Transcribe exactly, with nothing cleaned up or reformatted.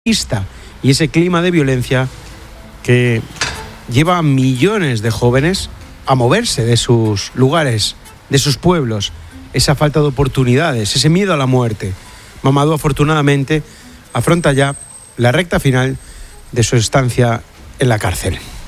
y ese clima de violencia que lleva a millones de jóvenes a moverse de sus lugares, de sus pueblos, esa falta de oportunidades, ese miedo a la muerte. Mamadou afortunadamente afronta ya la recta final de su estancia en la cárcel.